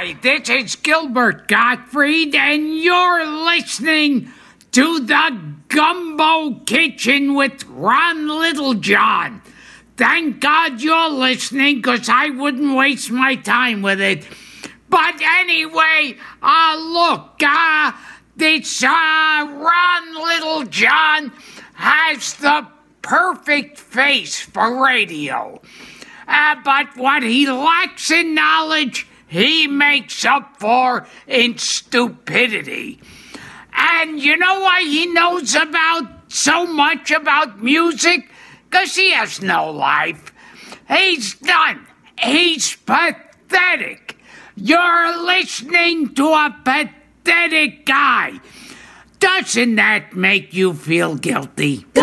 Hi, this is Gilbert Gottfried, and you're listening to the Gumbo Kitchen with Ron Littlejohn. Thank God you're listening, because I wouldn't waste my time with it. But anyway, look, this Ron Littlejohn has the perfect face for radio. But what he lacks in knowledge, he makes up for in stupidity. And you know why he knows about so much about music? Because he has no life. He's done. He's pathetic. You're listening to a pathetic guy. Doesn't that make you feel guilty?